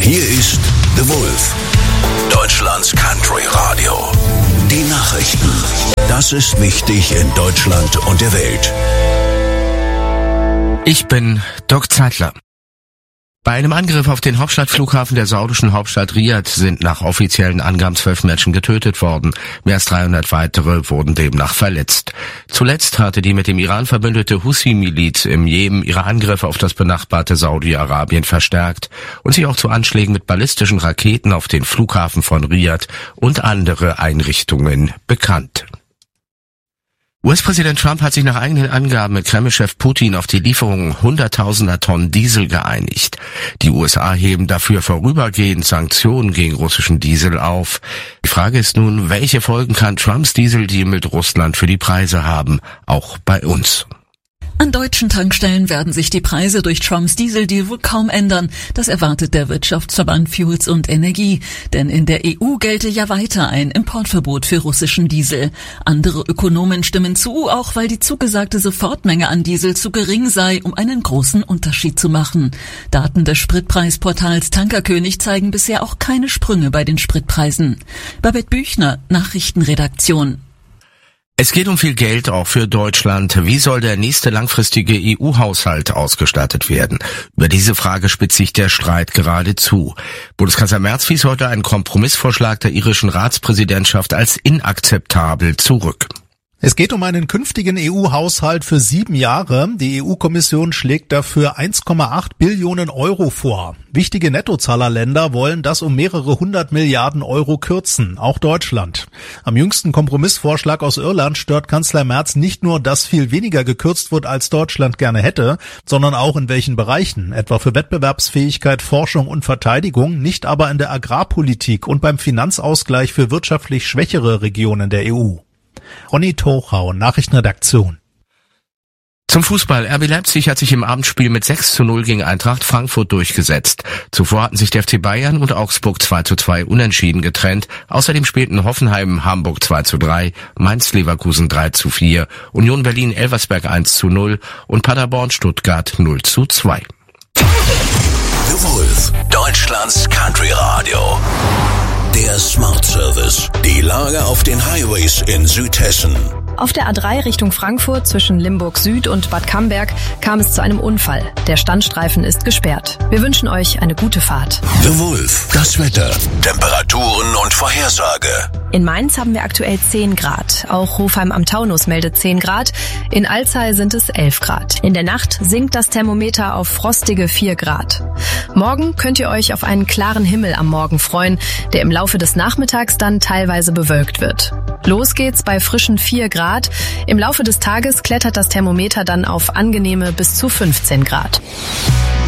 Hier ist The Wolf, Deutschlands Country Radio. Die Nachrichten. Das ist wichtig in Deutschland und der Welt. Ich bin Doc Zeitler. Bei einem Angriff auf den Hauptstadtflughafen der saudischen Hauptstadt Riyadh sind nach offiziellen Angaben 12 Menschen getötet worden. Mehr als 300 weitere wurden demnach verletzt. Zuletzt hatte die mit dem Iran verbündete Houthi-Miliz im Jemen ihre Angriffe auf das benachbarte Saudi-Arabien verstärkt und sich auch zu Anschlägen mit ballistischen Raketen auf den Flughafen von Riyadh und andere Einrichtungen bekannt. US-Präsident Trump hat sich nach eigenen Angaben mit Kreml-Chef Putin auf die Lieferung hunderttausender Tonnen Diesel geeinigt. Die USA heben dafür vorübergehend Sanktionen gegen russischen Diesel auf. Die Frage ist nun, welche Folgen kann Trumps Dieseldeal mit Russland für die Preise haben, auch bei uns? An deutschen Tankstellen werden sich die Preise durch Trumps Dieseldeal wohl kaum ändern. Das erwartet der Wirtschaftsverband Fuels und Energie. Denn in der EU gelte ja weiter ein Importverbot für russischen Diesel. Andere Ökonomen stimmen zu, auch weil die zugesagte Sofortmenge an Diesel zu gering sei, um einen großen Unterschied zu machen. Daten des Spritpreisportals Tankerkönig zeigen bisher auch keine Sprünge bei den Spritpreisen. Babette Büchner, Nachrichtenredaktion. Es geht um viel Geld, auch für Deutschland. Wie soll der nächste langfristige EU-Haushalt ausgestattet werden? Über diese Frage spitzt sich der Streit geradezu. Bundeskanzler Merz wies heute einen Kompromissvorschlag der irischen Ratspräsidentschaft als inakzeptabel zurück. Es geht um einen künftigen EU-Haushalt für 7 Jahre. Die EU-Kommission schlägt dafür 1,8 Billionen Euro vor. Wichtige Nettozahlerländer wollen das um mehrere 100 Milliarden Euro kürzen, auch Deutschland. Am jüngsten Kompromissvorschlag aus Irland stört Kanzler Merz nicht nur, dass viel weniger gekürzt wird, als Deutschland gerne hätte, sondern auch in welchen Bereichen, etwa für Wettbewerbsfähigkeit, Forschung und Verteidigung, nicht aber in der Agrarpolitik und beim Finanzausgleich für wirtschaftlich schwächere Regionen der EU. Ronny Tochau, Nachrichtenredaktion. Zum Fußball. RB Leipzig hat sich im Abendspiel mit 6:0 gegen Eintracht Frankfurt durchgesetzt. Zuvor hatten sich der FC Bayern und Augsburg 2:2 unentschieden getrennt. Außerdem spielten Hoffenheim Hamburg 2:3, Mainz Leverkusen 3:4, Union Berlin Elversberg 1:0 und Paderborn Stuttgart 0:2. The Wolf, Deutschlands Country Radio. Der Smart Service. Die Lage auf den Highways in Südhessen. Auf der A3 Richtung Frankfurt zwischen Limburg Süd und Bad Camberg kam es zu einem Unfall. Der Standstreifen ist gesperrt. Wir wünschen euch eine gute Fahrt. The Wolf, das Wetter, Temperaturen und Vorhersage. In Mainz haben wir aktuell 10 Grad. Auch Hofheim am Taunus meldet 10 Grad. In Alzey sind es 11 Grad. In der Nacht sinkt das Thermometer auf frostige 4 Grad. Morgen könnt ihr euch auf einen klaren Himmel am Morgen freuen, der im Laufe des Nachmittags dann teilweise bewölkt wird. Los geht's bei frischen 4 Grad. Im Laufe des Tages klettert das Thermometer dann auf angenehme bis zu 15 Grad.